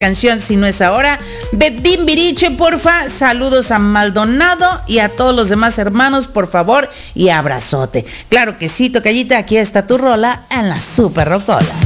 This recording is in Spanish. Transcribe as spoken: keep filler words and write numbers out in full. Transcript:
canción Si No Es Ahora de Timbiriche, porfa. Saludos a Maldonado y a todos los demás hermanos, por favor, y abrazote. Claro que sí, tocallita, aquí está tu rola en la Super Rocola.